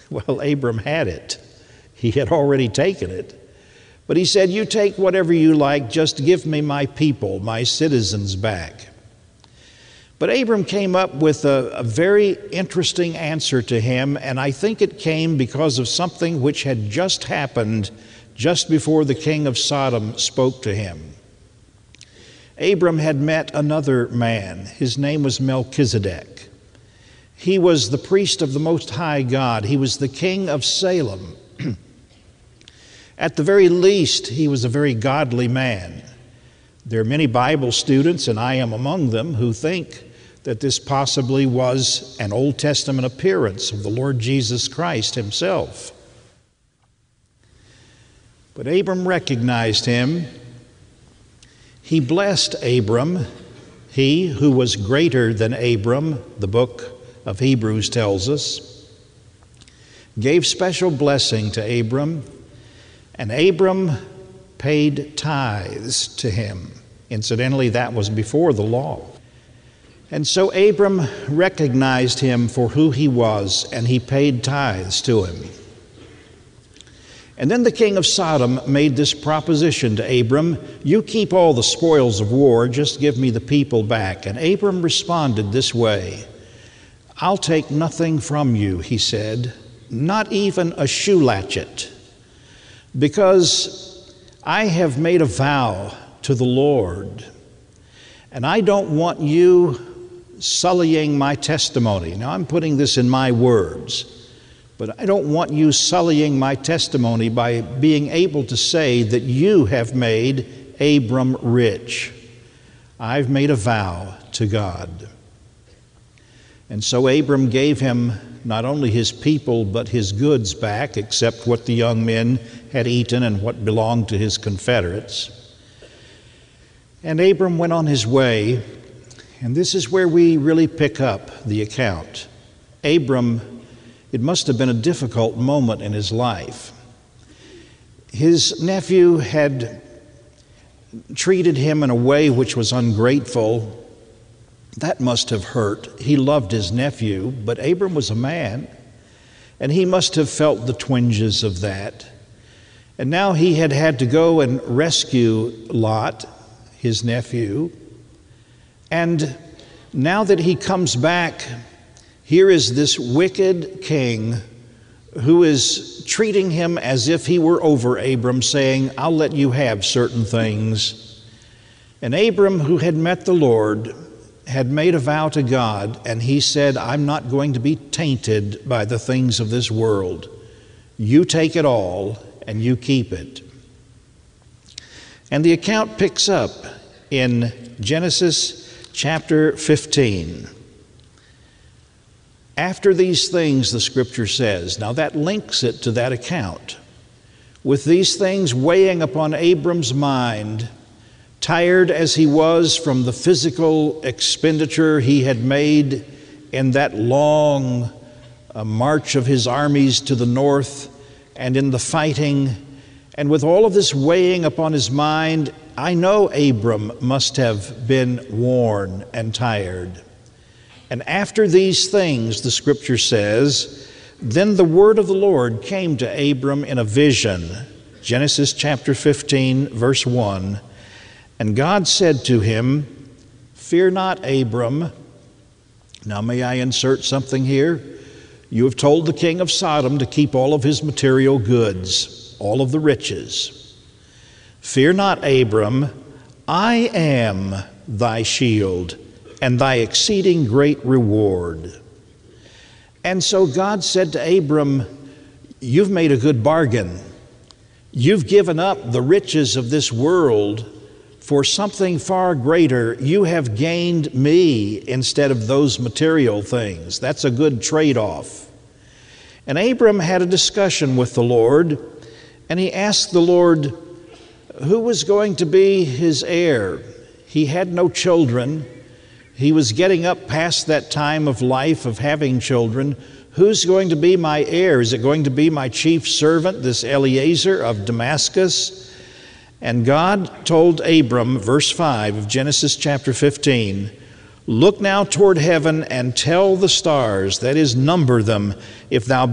Well, Abram had it. He had already taken it. But he said, you take whatever you like, just give me my people, my citizens back. But Abram came up with a very interesting answer to him, and I think it came because of something which had just happened just before the king of Sodom spoke to him. Abram had met another man. His name was Melchizedek. He was the priest of the Most High God. He was the king of Salem. At the very least, he was a very godly man. There are many Bible students, and I am among them, who think that this possibly was an Old Testament appearance of the Lord Jesus Christ himself. But Abram recognized him. He blessed Abram, he who was greater than Abram, the book of Hebrews tells us, gave special blessing to Abram, and Abram paid tithes to him. Incidentally, that was before the law. And so Abram recognized him for who he was, and he paid tithes to him. And then the king of Sodom made this proposition to Abram, you keep all the spoils of war, just give me the people back. And Abram responded this way, I'll take nothing from you, he said, not even a shoe latchet, because I have made a vow to the Lord, and I don't want you sullying my testimony. Now, I'm putting this in my words, but I don't want you sullying my testimony by being able to say that you have made Abram rich. I've made a vow to God. And so Abram gave him not only his people, but his goods back, except what the young men had eaten and what belonged to his confederates. And Abram went on his way, and this is where we really pick up the account. Abram, it must have been a difficult moment in his life. His nephew had treated him in a way which was ungrateful. That must have hurt. He loved his nephew, but Abram was a man, and he must have felt the twinges of that. And now he had had to go and rescue Lot, his nephew. And now that he comes back, here is this wicked king who is treating him as if he were over Abram, saying, I'll let you have certain things. And Abram, who had met the Lord, had made a vow to God, and he said, I'm not going to be tainted by the things of this world. You take it all, and you keep it. And the account picks up in Genesis chapter 15. After these things, the scripture says, now that links it to that account. With these things weighing upon Abram's mind, tired as he was from the physical expenditure he had made in that long march of his armies to the north and in the fighting, and with all of this weighing upon his mind, I know Abram must have been worn and tired. And after these things, the scripture says, then the word of the Lord came to Abram in a vision. Genesis chapter 15, verse 1. And God said to him, fear not, Abram. Now may I insert something here? You have told the king of Sodom to keep all of his material goods, all of the riches. Fear not, Abram, I am thy shield and thy exceeding great reward. And so God said to Abram, you've made a good bargain. You've given up the riches of this world for something far greater. You have gained me instead of those material things. That's a good trade-off. And Abram had a discussion with the Lord, and he asked the Lord who was going to be his heir. He had no children. He was getting up past that time of life of having children. Who's going to be my heir? Is it going to be my chief servant, this Eliezer of Damascus? And God told Abram, verse 5 of Genesis chapter 15, look now toward heaven and tell the stars, that is, number them, if thou